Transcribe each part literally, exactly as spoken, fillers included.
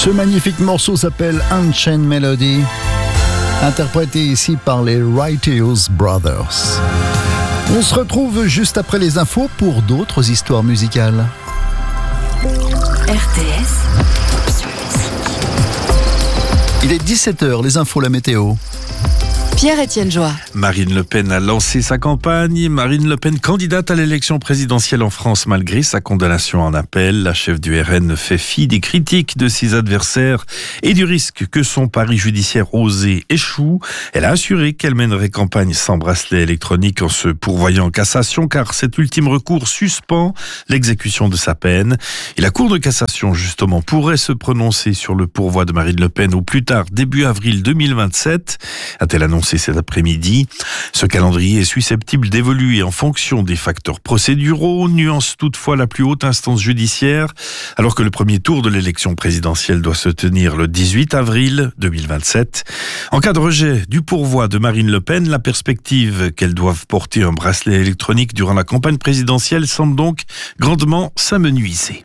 Ce magnifique morceau s'appelle Unchained Melody, interprété ici par les Righteous Brothers. On se retrouve juste après les infos pour d'autres histoires musicales. R T S. Il est dix-sept heures, les infos, la météo. Pierre-Étienne Joie. Marine Le Pen a lancé sa campagne. Marine Le Pen, candidate à l'élection présidentielle en France malgré sa condamnation en appel. La chef du R N fait fi des critiques de ses adversaires et du risque que son pari judiciaire osé échoue. Elle a assuré qu'elle mènerait campagne sans bracelet électronique en se pourvoyant en cassation car cet ultime recours suspend l'exécution de sa peine. Et la Cour de cassation, justement, pourrait se prononcer sur le pourvoi de Marine Le Pen au plus tard début avril deux mille vingt-sept, a-t-elle annoncé cet après-midi. Ce calendrier est susceptible d'évoluer en fonction des facteurs procéduraux, nuance toutefois la plus haute instance judiciaire, alors que le premier tour de l'élection présidentielle doit se tenir le dix-huit avril deux mille vingt-sept. En cas de rejet du pourvoi de Marine Le Pen, la perspective qu'elle doive porter un bracelet électronique durant la campagne présidentielle semble donc grandement s'amenuiser.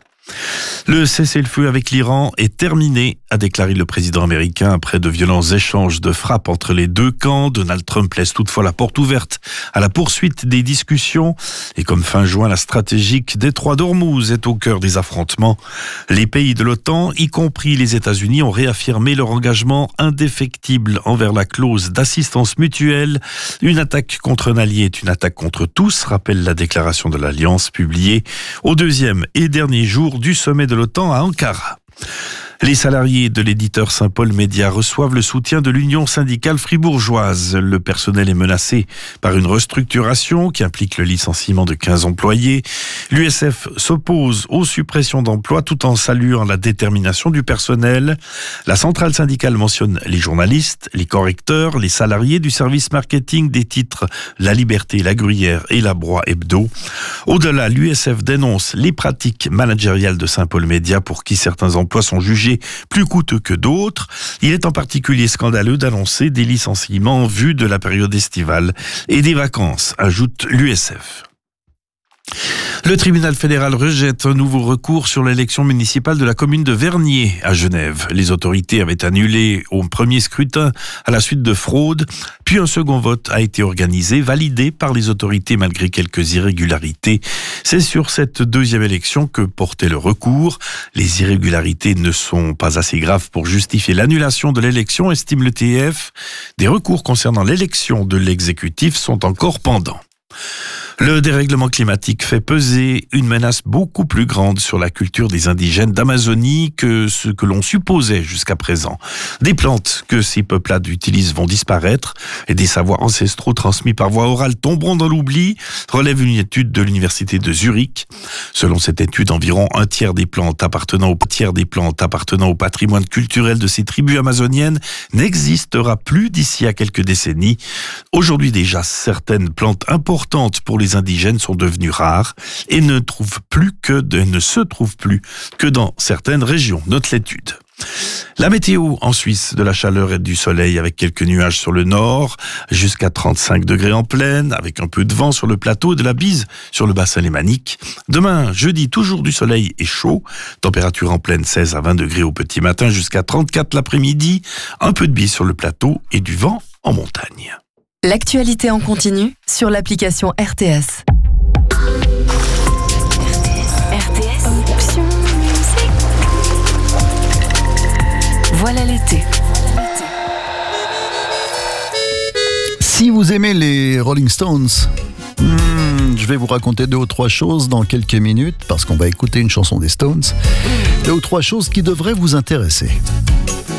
Le cessez-le-feu avec l'Iran est terminé, a déclaré le président américain après de violents échanges de frappes entre les deux camps. Donald Trump laisse toutefois la porte ouverte à la poursuite des discussions. Et comme fin juin, la stratégique détroit d'Ormuz est au cœur des affrontements. Les pays de l'OTAN, y compris les États-Unis, ont réaffirmé leur engagement indéfectible envers la clause d'assistance mutuelle. Une attaque contre un allié est une attaque contre tous, rappelle la déclaration de l'Alliance publiée au deuxième et dernier jour du sommet de l'OTAN à Ankara. Les salariés de l'éditeur Saint-Paul Média reçoivent le soutien de l'Union syndicale fribourgeoise. Le personnel est menacé par une restructuration qui implique le licenciement de quinze employés. L'U S F s'oppose aux suppressions d'emplois tout en saluant la détermination du personnel. La centrale syndicale mentionne les journalistes, les correcteurs, les salariés du service marketing des titres La Liberté, La Gruyère et La Broye Hebdo. Au-delà, l'U S F dénonce les pratiques managériales de Saint-Paul Média pour qui certains emplois sont jugés plus coûteux que d'autres. Il est en particulier scandaleux d'annoncer des licenciements en vue de la période estivale et des vacances, ajoute l'U S F. Le tribunal fédéral rejette un nouveau recours sur l'élection municipale de la commune de Vernier à Genève. Les autorités avaient annulé au premier scrutin à la suite de fraude, puis un second vote a été organisé, validé par les autorités malgré quelques irrégularités. C'est sur cette deuxième élection que portait le recours. Les irrégularités ne sont pas assez graves pour justifier l'annulation de l'élection, estime le T F. Des recours concernant l'élection de l'exécutif sont encore pendants. Le dérèglement climatique fait peser une menace beaucoup plus grande sur la culture des indigènes d'Amazonie que ce que l'on supposait jusqu'à présent. Des plantes que ces peuplades utilisent vont disparaître et des savoirs ancestraux transmis par voie orale tomberont dans l'oubli, relève une étude de l'université de Zurich. Selon cette étude, environ un tiers des plantes appartenant au tiers des plantes appartenant au patrimoine culturel de ces tribus amazoniennes n'existera plus d'ici à quelques décennies. Aujourd'hui déjà, certaines plantes importantes pour les indigènes sont devenues rares et ne trouvent plus que de, ne se trouvent plus que dans certaines régions, note l'étude. La météo en Suisse, de la chaleur et du soleil avec quelques nuages sur le nord, jusqu'à trente-cinq degrés en plaine, avec un peu de vent sur le plateau et de la bise sur le bassin lémanique. Demain, jeudi, toujours du soleil et chaud, température en plaine seize à vingt degrés au petit matin, jusqu'à trente-quatre l'après-midi, un peu de bise sur le plateau et du vent en montagne. L'actualité en continu sur l'application R T S. R T S, option musique. Voilà l'été. Si vous aimez les Rolling Stones, hmm, je vais vous raconter deux ou trois choses dans quelques minutes parce qu'on va écouter une chanson des Stones. Deux ou trois choses qui devraient vous intéresser.